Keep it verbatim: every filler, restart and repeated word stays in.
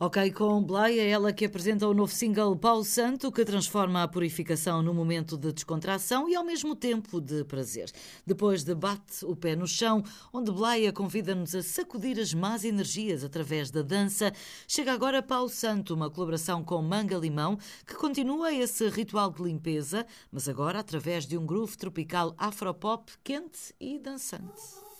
Ok, com Bleia, ela que apresenta o novo single Paulo Santo, que transforma a purificação num momento de descontração e ao mesmo tempo de prazer. Depois de Bate o Pé no Chão, onde Bleia convida-nos a sacudir as más energias através da dança, chega agora Paulo Santo, uma colaboração com Manga Limão, que continua esse ritual de limpeza, mas agora através de um groove tropical afropop quente e dançante.